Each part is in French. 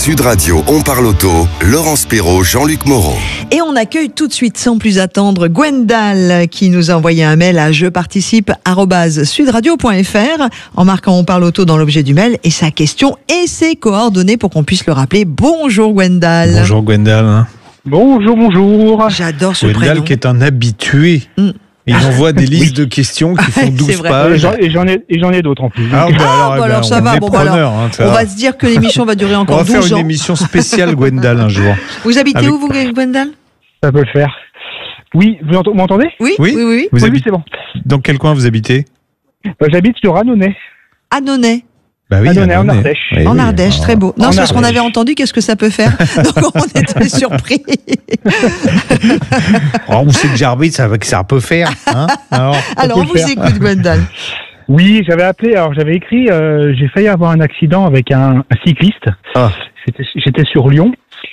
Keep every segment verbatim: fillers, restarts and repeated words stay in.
Sud Radio, on parle auto, Laurence Perrault, Jean-Luc Moreau. Et on accueille tout de suite, sans plus attendre, Gwendal qui nous a envoyé un mail à je participe arobase sudradio point f r en marquant on parle auto dans l'objet du mail et sa question et ses coordonnées pour qu'on puisse le rappeler. Bonjour Gwendal. Bonjour Gwendal. Bonjour, bonjour. J'adore ce Gwendal prénom. qui est un habitué. Mm. Il envoie des listes de questions qui font douze vrai. Et pages. j'en, et j'en ai, et j'en ai d'autres en plus. Ah, bah Ah, alors, bah eh ben, alors ça on va, est bon, bah alors, preneurs, hein, ça on va. va se dire que l'émission va durer On encore va faire douze une ans. émission spéciale Gwendal un jour. Vous habitez Avec- où vous Gwendal? Ça peut le faire. Oui, vous ent- vous m'entendez? Oui, Oui. oui, oui, oui. Vous Oui, oui, habitez c'est bon. dans quel coin vous habitez? Euh, J'habite sur Annonay. Annonay. Bah oui, Annonay, en Annonay. Ardèche. Oui, En oui, Ardèche, alors, très beau. Non, en c'est parce qu'on Ardèche. avait entendu qu'est-ce que ça peut faire. Donc on était surpris. Oh, où c'est que j'arbitre, ça, que ça peut faire. Hein alors, Alors on peut le vous faire. écoute Gwendal. Oui, j'avais appelé, alors j'avais écrit, euh, j'ai failli avoir un accident avec un, un cycliste. Ah. J'étais, j'étais sur Lyon.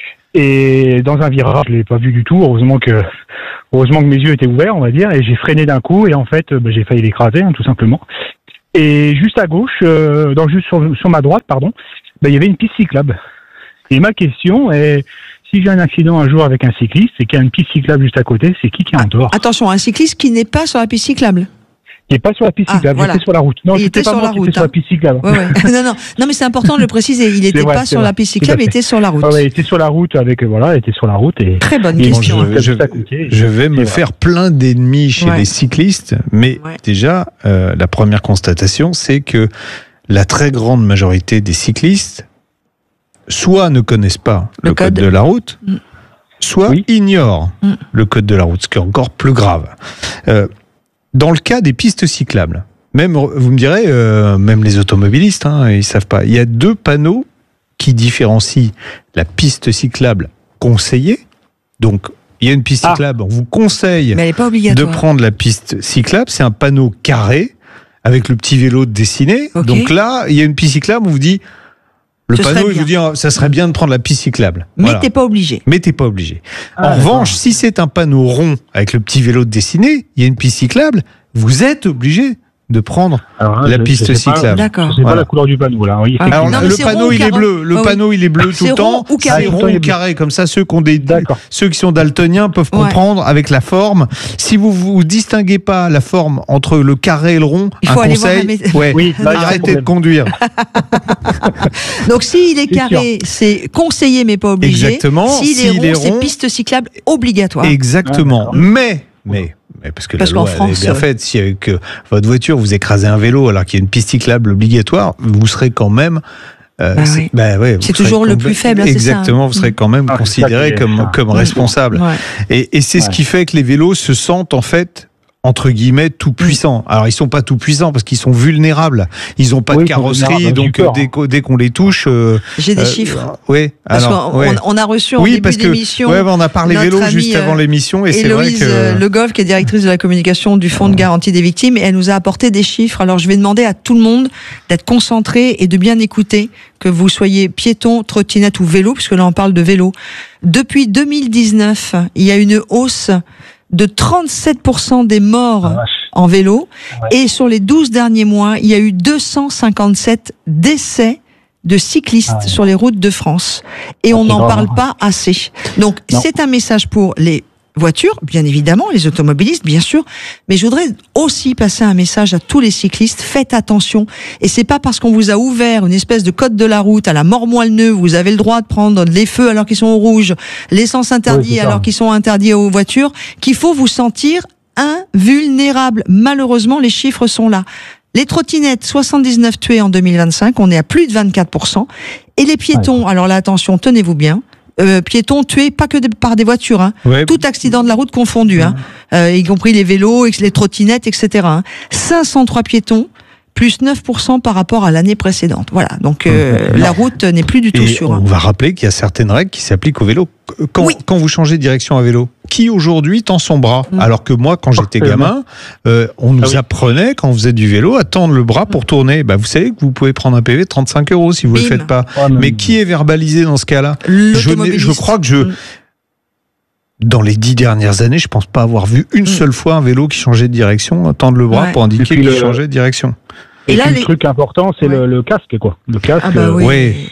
Et dans un virage, je l'ai pas vu du tout. Heureusement que, heureusement que mes yeux étaient ouverts, on va dire. Et j'ai freiné d'un coup. Et en fait, euh, bah, j'ai failli l'écraser, hein, tout simplement. Et juste à gauche, euh, dans, juste sur, sur ma droite, pardon, bah, il y avait une piste cyclable. Et ma question est, si j'ai un accident un jour avec un cycliste et qu'il y a une piste cyclable juste à côté, c'est qui qui est en tort? Attention, un cycliste qui n'est pas sur la piste cyclable. Il n'est pas sur la piste Ah, cyclable, voilà. j'étais sur la route. Non, Il c'était était pas sur moi la qui route, étais sur hein. la piste cyclable. Ouais, ouais. non, non, non, mais c'est important de le préciser. Il n'était vrai, pas c'est sur vrai. la piste Tout à cyclable, il fait. était sur la route. Ah ouais, il était sur la route avec, euh, voilà, il était sur la route et. Très bonne Et bon, question. je, hein. je- à côté. je vais me Et faire plein d'ennemis chez Ouais. les cyclistes, mais Ouais. déjà, euh, la première constatation, c'est que la très grande majorité des cyclistes, soit ne connaissent pas le, Le code. code. de la route, Mm. soit Oui. ignorent Mm. le code de la route, ce qui est encore plus grave. Euh, dans le cas des pistes cyclables, même, vous me direz, euh, même les automobilistes, hein, ils savent pas. Il y a deux panneaux qui différencient la piste cyclable conseillée. Donc, il y a une piste Ah. cyclable, on vous conseille Mais elle n'est pas de obligatoire. prendre la piste cyclable. C'est un panneau carré avec le petit vélo dessiné. Ok. Donc là, il y a une piste cyclable, on vous dit, le Ce serait panneau, il bien. vous dit, ah, ça serait bien de prendre la piste cyclable. Mais Voilà. t'es pas obligé. Mais t'es pas obligé. Ah, en d'accord. revanche, si c'est un panneau rond avec le petit vélo dessiné, il y a une piste cyclable, vous êtes obligé de prendre Alors, la je- piste je sais pas- cyclable. D'accord. Je sais Voilà. pas la couleur du panneau, là. Oui, Ah, effectivement. Alors Non, mais le c'est panneau rond ou il est carré. bleu, le Ah oui. panneau il est bleu tout C'est le temps. rond ou carré. C'est Ah, rond il est ou bleu. carré, comme ça ceux qui ont des D'accord. ceux qui sont daltoniens peuvent Ouais. comprendre avec la forme. Si vous vous distinguez pas la forme entre le carré et le rond, Il un faut aller voir conseil, la mé- ouais, Oui, là, il y a un arrêtez de problème. conduire. Donc s'il est C'est carré, c'est conseillé mais pas obligé. Exactement. S'il est S'il est rond, c'est rond- piste cyclable obligatoire. Exactement. Ah, d'accord. mais mais mais parce que Parce la loi qu'en elle France, est bien euh, faite, si avec euh, votre voiture vous écrasez un vélo alors qu'il y a une piste cyclable obligatoire, vous serez quand même euh, Bah c'est oui. bah ouais, vous C'est serez toujours le quand plus même- faible, c'est ça, Exactement, hein. vous serez quand même Ah, c'est ça considéré qui est- comme ça. comme Ouais. responsable. Ouais. Et, et c'est ce Ouais. qui fait que les vélos se sentent en fait entre guillemets tout puissants. Alors ils sont pas tout puissants parce qu'ils sont vulnérables. Ils ont pas Oui, de ils sont carrosserie, vulnérables, donc j'ai peur, dès, qu'on- dès qu'on les touche, euh, J'ai des euh, chiffres. Oui, Parce alors qu'on ouais. on a reçu en oui, début parce que d'émission ouais, on a parlé notre vélo amie, juste avant euh, l'émission et c'est vrai Héloïse que euh, Le Goff, qui est directrice de la communication du Fonds de garantie des victimes, et elle nous a apporté des chiffres. Alors je vais demander à tout le monde d'être concentré et de bien écouter, que vous soyez piéton, trottinette ou vélo, puisque là on parle de vélo. Depuis deux mille dix-neuf, il y a une hausse de trente-sept pour cent des morts Ah, vache. en vélo. Ouais. Et sur les douze derniers mois, il y a eu deux cent cinquante-sept décès de cyclistes Ah ouais. sur les routes de France. Et Ah, on c'est n'en grave, parle hein. pas assez. Donc, Non. c'est un message pour les voitures, bien évidemment, les automobilistes, bien sûr. Mais je voudrais aussi passer un message à tous les cyclistes. Faites attention. Et c'est pas parce qu'on vous a ouvert une espèce de code de la route à la mort moelle-neu, vous avez le droit de prendre les feux alors qu'ils sont au rouge, l'essence interdite Oui, c'est ça. alors qu'ils sont interdits aux voitures, qu'il faut vous sentir invulnérable. Malheureusement, les chiffres sont là. Les trottinettes, soixante-dix-neuf tués en deux mille vingt-cinq, on est à plus de vingt-quatre pour cent. Et les piétons, alors là, attention, tenez-vous bien, euh, piétons tués pas que de- par des voitures, hein, ouais, tout accident de la route confondu, hein, euh, y compris les vélos, les trottinettes, et cetera. Hein. cinq cent trois piétons, plus neuf pour cent par rapport à l'année précédente. Voilà, donc euh, la route n'est plus du tout et sûre. on hein. va rappeler qu'il y a certaines règles qui s'appliquent au vélo. Quand, Oui. quand vous changez de direction à vélo, qui aujourd'hui tend son bras Mm. alors que moi, quand j'étais Forcément. gamin, euh, on nous Ah oui. apprenait, quand on faisait du vélo, à tendre le bras pour tourner. Bah, vous savez que vous pouvez prendre un P V de trente-cinq euros si vous ne le Bim. faites pas. Ouais, Mais qui est verbalisé dans ce cas-là? je, n'ai- L'automobiliste. je crois que je... Mm. Dans les dix dernières années, je pense pas avoir vu une Mm. seule fois un vélo qui changeait de direction, tendre le bras Ouais. pour indiquer Et puis qu'il le- changeait de direction. Et, Et là, puis les- le truc important, c'est Ouais. le, le casque, quoi. Le casque. Ah bah euh, oui. Ouais.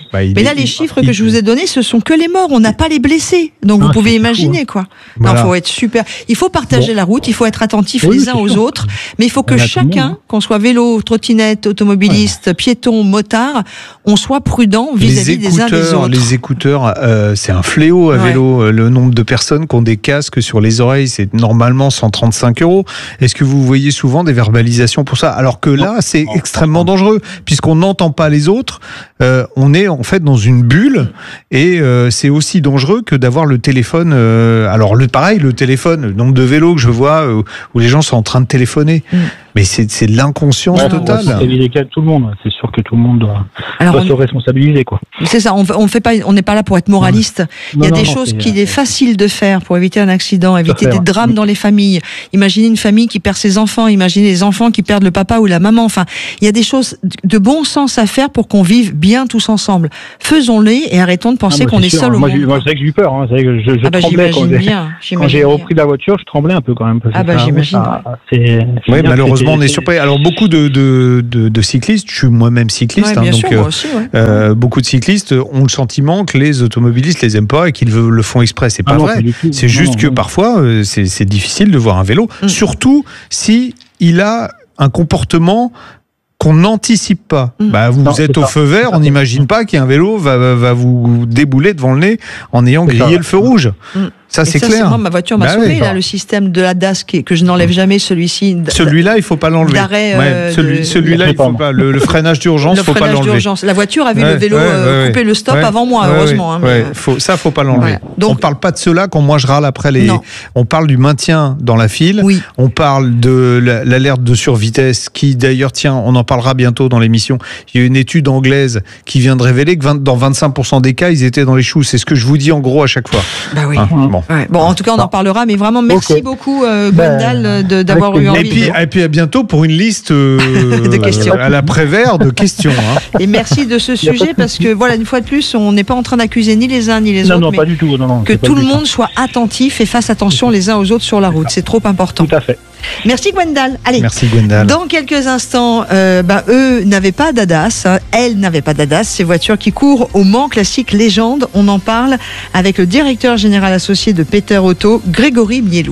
Bah, il Mais est- là, les il- chiffres il- que je vous ai donnés, ce sont que les morts. On n'a pas les blessés. Donc, Ah, vous pouvez c'est fou, imaginer, quoi. Voilà. Non, faut être super. Il faut partager Bon. la route. Il faut être attentif Oui, les c'est uns aux sûr. autres. Mais il faut que On a tout le chacun, monde, hein. qu'on soit vélo, trottinette, automobiliste, piéton, motard, on soit prudent Les vis-à-vis des uns des écouteurs, autres. les écouteurs, euh, c'est un fléau à Ouais. vélo. Euh, Le nombre de personnes qui ont des casques sur les oreilles, c'est normalement cent trente-cinq euros. Est-ce que vous voyez souvent des verbalisations pour ça? Alors que là, c'est Non. extrêmement dangereux, puisqu'on n'entend pas les autres. Euh, on est en fait dans une bulle, et euh, c'est aussi dangereux que d'avoir le téléphone. Euh, alors le pareil, le téléphone, le nombre de vélos que je vois euh, où les gens sont en train de téléphoner. Mm. Mais c'est c'est de l'inconscience Ouais, totale. C'est les cas de tout le monde. C'est sûr que tout le monde doit, Alors, doit on- se responsabiliser, quoi. c'est ça. On, on fait pas, on n'est pas là pour être moraliste. Il y a Non, des non, choses c'est- qu'il est facile de faire pour éviter un accident, éviter fait, des ouais. drames dans les familles. Imaginez une famille qui perd ses enfants, imaginez les enfants qui perdent le papa ou la maman. Enfin, il y a des choses de bon sens à faire pour qu'on vive bien tous ensemble. Faisons-les et arrêtons de penser Ah, bah, qu'on c'est est sûr, seul hein. au Moi, monde. j'ai- moi, c'est vrai que j'ai eu peur. Hein. C'est vrai que je, je Ah bah tremblais quand j'imagine j'ai, bien. quand j'imagine j'ai bien. repris la voiture. Je tremblais un peu quand même. Parce que Ah bah, ça- j'imagine, ça- c'est- je veux Oui, dire, malheureusement, on c'était- est surpris. Alors, beaucoup de, de, de, de cyclistes, je suis moi-même cycliste, Ouais, hein, bien donc sûr, euh, moi aussi, ouais. euh, beaucoup de cyclistes ont le sentiment que les automobilistes les aiment pas et qu'ils veulent- le font exprès. C'est Ah pas non, vrai. pas du tout. C'est Non, juste non, que non. parfois, euh, c'est c'est difficile de voir un vélo, Mm. surtout si il a un comportement qu'on n'anticipe pas. Mm. Bah, vous Non, êtes c'est au ça. feu vert, on n'imagine pas qu'un vélo va, va, va vous débouler devant le nez en ayant C'est grillé ça. le feu rouge. Mm. Ça, Et c'est ça, clair. moi, ma voiture m'a Bah sauvé, oui. là, le système de la D A S qui- que je n'enlève jamais, celui-ci. d- Celui-là, il faut pas l'enlever. D'arrêt, euh, celui, de- celui-là, il faut Pardon. pas. Le, le freinage d'urgence, Le faut pas freinage l'enlever. d'urgence. La voiture a vu Ouais, le vélo ouais, euh, ouais, couper le stop ouais. avant moi, Ouais, heureusement. ouais, hein, mais, ouais. euh, Faut, ça, faut pas l'enlever. Voilà. Donc- on parle pas de cela quand moi je râle après les. Non. On parle du maintien dans la file. Oui. On parle de la- l'alerte de survitesse qui, d'ailleurs, tiens, on en parlera bientôt dans l'émission. Il y a une étude anglaise qui vient de révéler que vingt dans vingt-cinq pour cent des cas, ils étaient dans les choux. C'est ce que je vous dis en gros à chaque fois. Bah oui. Hein, Mhm. bon. Ouais. Bon, en tout cas, on en parlera, mais vraiment, merci Ok. beaucoup, euh, Ben, Gwendal, euh, de- d'avoir avec eu plaisir. envie. Et puis, de- et puis à bientôt pour une liste euh, De questions. à l'après-vert de questions. Hein. Et merci de ce Y a pas sujet, de parce que, voilà, une fois de plus, on n'est pas en train d'accuser ni les uns ni les Non, autres, non, mais pas du tout. Non, non, que c'est pas tout le le but, monde soit attentif et fasse attention les uns aux autres sur la route. C'est trop important. Tout à fait. Merci, Gwendal. Allez. Merci Gwendal. Dans quelques instants, euh, bah, eux n'avaient pas d'A D A S, hein. Elles n'avaient pas d'A D A S, ces voitures qui courent au Mans Classique Légende. On en parle avec le directeur général associé de Peter Auto, Grégory Mielou.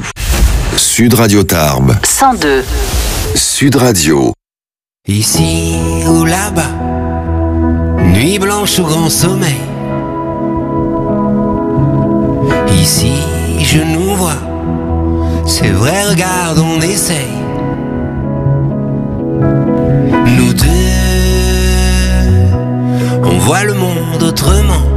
Sud Radio Tarbes. cent deux. Sud Radio. Ici ou là-bas, nuit blanche ou grand sommeil. Ici je nous vois, c'est vrai, regarde, on essaye. Nous deux, on voit le monde autrement.